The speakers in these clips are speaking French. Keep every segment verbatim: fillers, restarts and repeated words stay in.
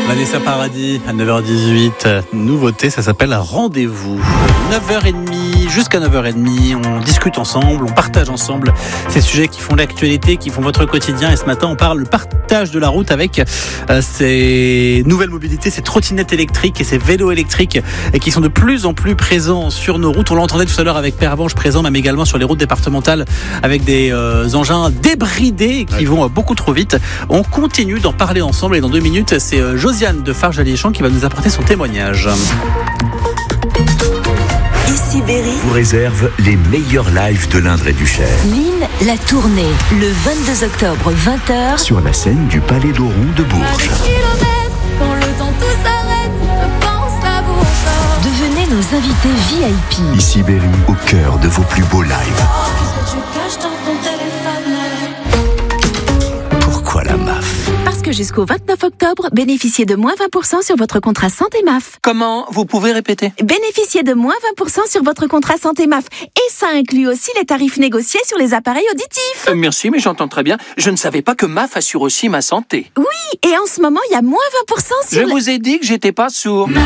Vanessa Paradis à neuf heures dix-huit, nouveauté, ça s'appelle Rendez-vous. neuf heures trente jusqu'à neuf heures trente, on discute ensemble, on partage ensemble ces sujets qui font l'actualité, qui font votre quotidien. Et ce matin, on parle partage de la route avec euh, ces nouvelles mobilités, ces trottinettes électriques et ces vélos électriques et qui sont de plus en plus présents sur nos routes. On l'entendait tout à l'heure avec Pervenche présent, même également sur les routes départementales avec des euh, engins débridés qui vont euh, beaucoup trop vite. On continue d'en parler ensemble et dans deux minutes, c'est euh, Josiane de Farges-Alliéchamps qui va nous apporter son témoignage. Ici Berry vous réserve les meilleurs lives de l'Indre et du Cher. Mine la tournée, le vingt-deux octobre, vingt heures. Sur la scène du Palais d'Auron de Bourges. Quand le temps tout s'arrête, je pense à vous encore. Devenez nos invités V I P. Ici Berry, au cœur de vos plus beaux lives. Qu'est-ce que tu caches dans ton téléphone? Pourquoi la M A F? Parce que jusqu'au vingt-neuf octobre, bénéficiez de moins vingt pour cent sur votre contrat santé M A F. Comment? Vous pouvez répéter? Bénéficiez de moins vingt pour cent sur votre contrat santé M A F. Et ça inclut aussi les tarifs négociés sur les appareils auditifs. Euh, merci, mais j'entends très bien. Je ne savais pas que M A F assure aussi ma santé. Oui, et en ce moment, il y a moins vingt pour cent sur Je les... vous ai dit que j'étais pas sourd. Maf,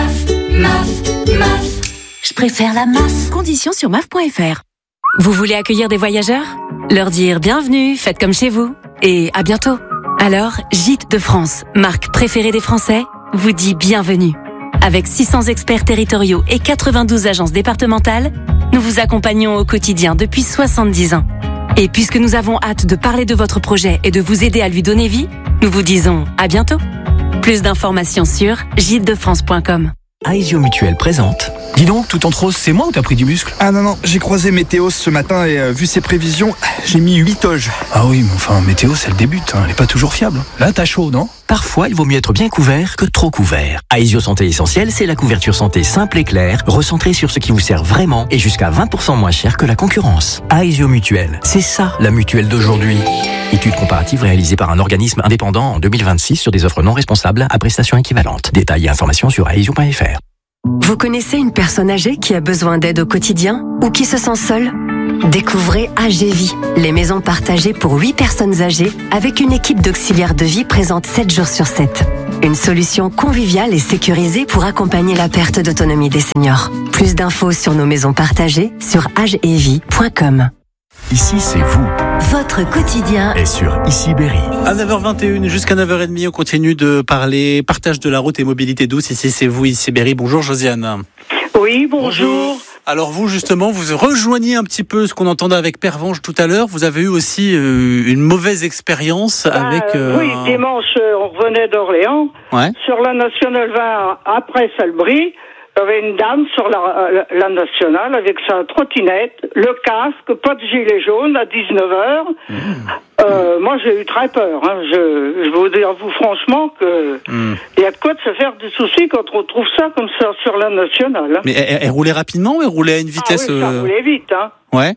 maf, maf. Je préfère la M A F. Conditions sur maf point f r. Vous voulez accueillir des voyageurs? Leur dire bienvenue, faites comme chez vous. Et à bientôt. Alors, Gîtes de France, marque préférée des Français, vous dit bienvenue. Avec six cents experts territoriaux et quatre-vingt-douze agences départementales, nous vous accompagnons au quotidien depuis soixante-dix ans. Et puisque nous avons hâte de parler de votre projet et de vous aider à lui donner vie, nous vous disons à bientôt. Plus d'informations sur gîtes de france point com. Aesio Mutuelle présente. Dis donc, tout en rose, c'est moi ou t'as pris du muscle? Ah non, non, j'ai croisé Météos ce matin et euh, vu ses prévisions, j'ai mis huit toges. Ah oui, mais enfin, Météo, c'est le début, hein, elle est pas toujours fiable. Là, t'as chaud, non? Parfois, il vaut mieux être bien couvert que trop couvert. Aesio Santé Essentielle, c'est la couverture santé simple et claire, recentrée sur ce qui vous sert vraiment et jusqu'à vingt pour cent moins cher que la concurrence. Aesio Mutuelle, c'est ça la mutuelle d'aujourd'hui. Étude comparative réalisée par un organisme indépendant en deux mille vingt-six sur des offres non responsables à prestations équivalentes. Détails et informations sur aesio point f r. Vous connaissez une personne âgée qui a besoin d'aide au quotidien ou qui se sent seule? Découvrez Agévie, les maisons partagées pour huit personnes âgées avec une équipe d'auxiliaires de vie présente sept jours sur sept. Une solution conviviale et sécurisée pour accompagner la perte d'autonomie des seniors. Plus d'infos sur nos maisons partagées sur agevie point com. Ici, c'est vous. Votre quotidien Et sur Ici Berry. À neuf heures vingt et une jusqu'à neuf heures trente, on continue de parler partage de la route et mobilité douce. Ici, c'est vous, Ici Berry. Bonjour Josiane. Oui, bonjour. Alors vous, justement, vous rejoignez un petit peu ce qu'on entendait avec Pervenche tout à l'heure. Vous avez eu aussi euh, une mauvaise expérience Bah, avec... Euh, oui, dimanche, euh, on revenait d'Orléans. Ouais. Sur la Nationale vingt, après Salbris, il y avait une dame sur la, la, la Nationale avec sa trottinette, le casque, pas de gilet jaune à dix-neuf heures. Mmh. Euh, moi, j'ai eu très peur. Hein. Je, je vous dire, vous franchement, que il mmh. y a de quoi de se faire des soucis quand on trouve ça comme ça sur la Nationale. Hein. Mais elle, elle roulait rapidement ou elle roulait à une vitesse... Ah oui, ça euh... roulait vite. Hein. Ouais.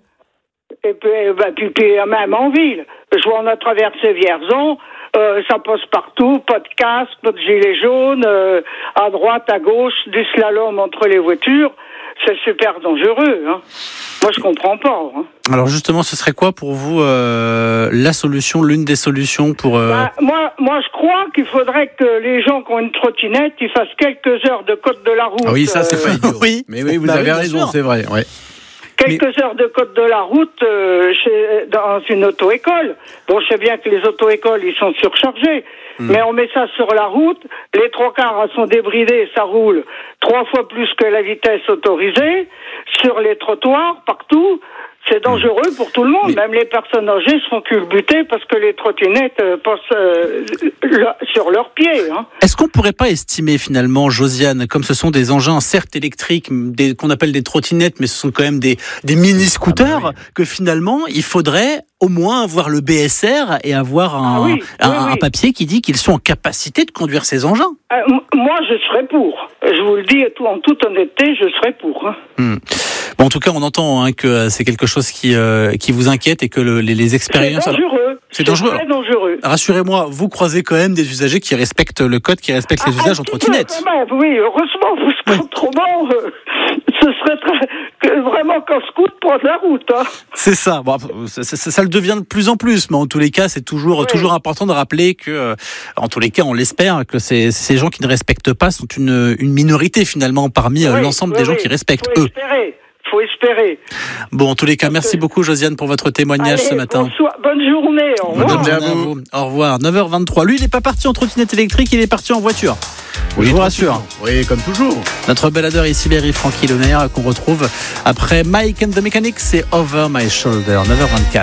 Et puis, bah, puis, puis, même en ville. Je vois, on a traversé Vierzon. Euh, ça passe partout, pas de casque, pas de gilet jaune, euh, à droite, à gauche, du slalom entre les voitures, c'est super dangereux. Hein. Moi, je comprends pas. Hein. Alors justement, ce serait quoi pour vous euh, la solution, l'une des solutions pour... Euh... Bah, moi, moi, je crois qu'il faudrait que les gens qui ont une trottinette, ils fassent quelques heures de code de la route. Ah oui, ça, c'est pas idiot. Oui, mais oui, vous bah avez oui, raison, sûr. c'est vrai. Ouais. Quelques Mais... heures de code de la route euh, chez, dans une auto-école. Bon, je sais bien que les auto-écoles, ils sont surchargés. Mmh. Mais on met ça sur la route, les trois quarts sont débridés, ça roule trois fois plus que la vitesse autorisée, sur les trottoirs, partout. C'est dangereux pour tout le monde. Mais... Même les personnes âgées seront culbutées parce que les trottinettes euh, passent euh, le, sur leurs pieds. Hein. Est-ce qu'on pourrait pas estimer finalement, Josiane, comme ce sont des engins certes électriques, des, qu'on appelle des trottinettes, mais ce sont quand même des, des mini-scooters, ah bah oui. que finalement il faudrait au moins avoir le B S R et avoir un, ah oui, un, oui, oui. un papier qui dit qu'ils sont en capacité de conduire ces engins. Euh, moi, je serais pour. Je vous le dis en toute honnêteté, je serais pour. Hein. Hmm. Bon, en tout cas, on entend hein, que c'est quelque chose qui, euh, qui vous inquiète et que le, les, les expériences... C'est dangereux. Alors, c'est dangereux. C'est très dangereux. Rassurez-moi, vous croisez quand même des usagers qui respectent le code, qui respectent les ah, usages en trottinette. Oui, heureusement, parce qu'autrement, euh, ce serait très... vraiment casse-cou de prendre la route. Hein. C'est ça. Bon, ça, ça, ça le devient de plus en plus, mais en tous les cas, c'est toujours, Oui. toujours important de rappeler que, euh, en tous les cas, on l'espère, que ces, ces gens qui ne respectent pas sont une, une minorité finalement parmi euh, Oui, l'ensemble oui, des gens oui. qui respectent Faut eux. espérer. Faut espérer. Bon, en tous les cas, merci que- beaucoup Josiane pour votre témoignage Allez, ce matin. bonsoir, bonne journée. Au revoir. Bonne journée à vous. Au revoir. neuf heures vingt-trois. Lui, il n'est pas parti en trottinette électrique, il est parti en voiture. Je vous rassure. Oui, comme toujours. Notre baladeur ici, Berry Francky Loner, qu'on retrouve après Mike and the Mechanics, c'est Over My Shoulder, neuf heures vingt-quatre.